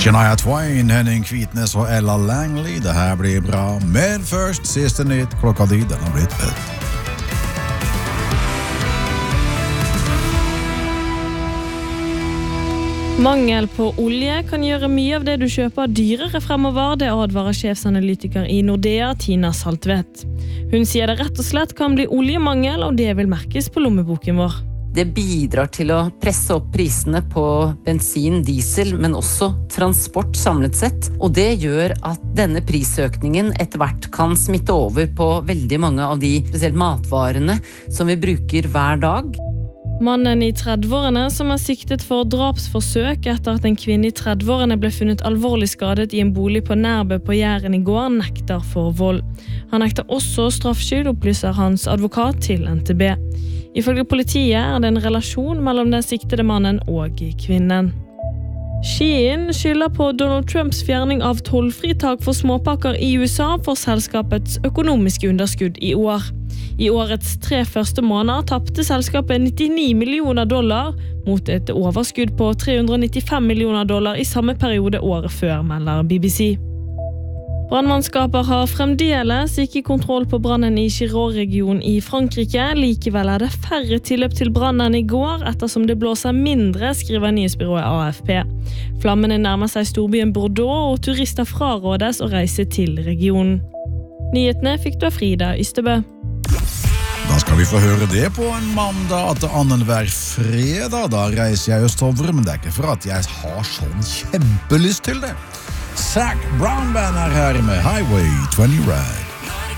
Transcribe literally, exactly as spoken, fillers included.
Shania Twain, Henning Kvitnes og Ella Langley. Det her blir bra. Men først, siste nytt. Klokka di, den har blitt ett. Mangel på olje kan gjøre mye av det du kjøper dyrere fremover, det advarer sjefsanalytiker i Nordea, Tina Saltvedt. Hun sier det rett og slett kan bli oljemangel, og det vil merkes på lommeboken vår. Det bidrar til å presse opp prisene på bensin, diesel, men også transport samlet sett. Og det gjør at denne prisøkningen etter hvert kan smitte over på veldig mange av de spesielt matvarene som vi bruker hver dag. Mannen i trettiårene som er siktet for drapsforsøk etter at en kvinne i trettiårene ble funnet alvorlig skadet i en bolig på Nærbø på Jæren i går, nekter for vold. Han nekter også straffskyld, opplyser hans advokat til N T B. Ifølge politiet er det en relasjon mellom den siktede mannen og kvinnen. Shein skylder på Donald Trumps fjerning av tollfritak for småpakker i U S A for selskapets økonomiske underskudd i år. I årets tre første måneder tappte selskapet nittini millioner dollar mot et overskudd på tre hundre nittifem millioner dollar i samme periode året før, melder B B C. Brannmannskaper har fremdeles ikke kontroll på brannen i Giroud-regionen i Frankrike. Likevel er det færre tilløp til brannen i går, ettersom det blåser mindre, skriver nyhetsbyrået A F P. Flammene nærmer seg storbyen Bordeaux, og turister frarådes å reise til regionen. Nyhetene fikk du av Frida Ystebø. Da skal vi få høre det på en mandag at annen hver fredag. Da reiser jeg østover, men det er ikke for at jeg har sånn kjempelyst til det. Zac Brown Band er her med Highway twenty Ride.